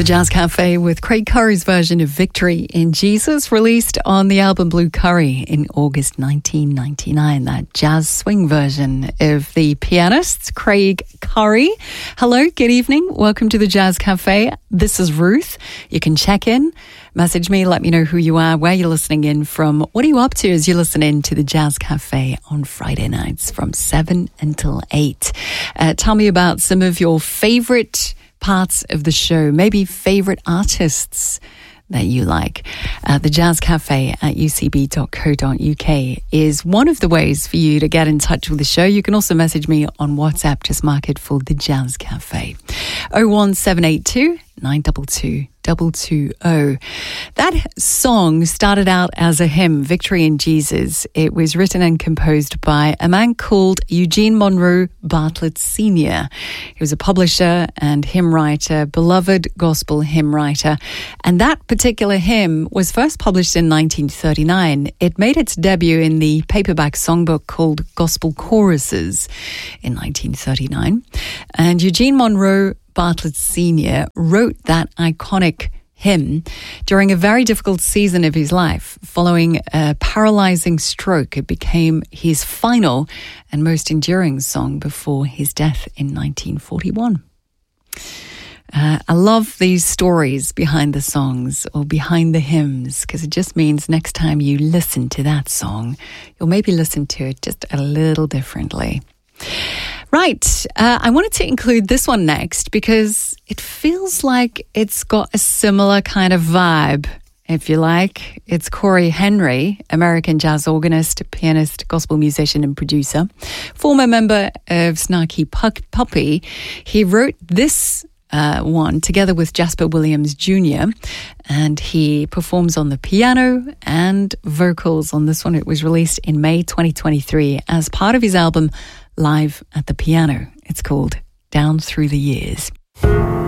The Jazz Cafe with Craig Curry's version of Victory in Jesus, released on the album Blue Curry in August 1999. That jazz swing version of the pianist Craig Curry. Hello, good evening. Welcome to the Jazz Cafe. This is Ruth. You can check in, message me, let me know who you are, where you're listening in from. What are you up to as you listen in to the Jazz Cafe on Friday nights from 7 until 8? Tell me about some of your favorite parts of the show, maybe favorite artists that you like. The Jazz Cafe at ucb.co.uk is one of the ways for you to get in touch with the show. You can also message me on WhatsApp. Just mark it for the Jazz Cafe. 01782 922 220. That song started out as a hymn, Victory in Jesus. It was written and composed by a man called Eugene Monroe Bartlett Sr. He was a publisher and hymn writer, beloved gospel hymn writer. And that particular hymn was first published in 1939. It made its debut in the paperback songbook called Gospel Choruses in 1939. And Eugene Monroe Bartlett Sr. wrote that iconic hymn during a very difficult season of his life. Following a paralyzing stroke, it became his final and most enduring song before his death in 1941. I love these stories behind the songs or behind the hymns, because it just means next time you listen to that song, you'll maybe listen to it just a little differently. Right, I wanted to include this one next because it feels like it's got a similar kind of vibe, if you like. It's Corey Henry, American jazz organist, pianist, gospel musician and producer, former member of Snarky Puppy. He wrote this one together with Jasper Williams Jr. and he performs on the piano and vocals on this one. It was released in May 2023 as part of his album Live at the Piano. It's called Down Through the Years.